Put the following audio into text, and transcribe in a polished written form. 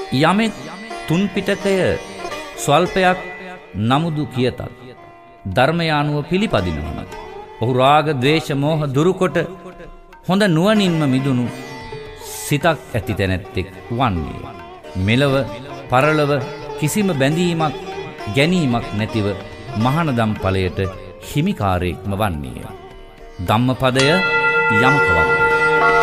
යමෙක් තුන් පිටකය ස්වල්පයක් නමුදු කියතත් ධර්මය අනුව පිළිපදිනවන ඔහු රාග ද්වේෂ මෝහ දුරුකොට හොඳ නුවණින්ම මිදුණු සිතක් ඇති තැනැත්තෙක් වන්නේ. මෙලව පරලව කිසිම බැඳීමක් ගැනීමක් නැතිව මහානදම් ඵලයට හිමිකාරයෙක්ම වන්නේය. ධම්මපදය යමකවත්